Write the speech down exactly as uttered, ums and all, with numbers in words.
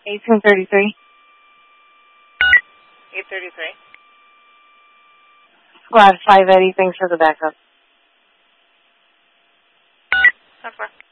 eighteen thirty-three. eight thirty-three. Squad five Eddie, thanks for the backup. ten four.